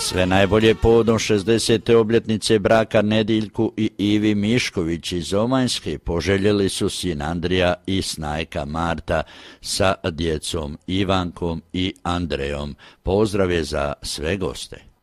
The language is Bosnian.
Sve najbolje povodom 60. obljetnice braka Nediljku i Ivi Mišković iz Omanjske poželjeli su sin Andrija i snajka Marta sa djecom Ivankom i Andrejom. Pozdrav je za sve goste.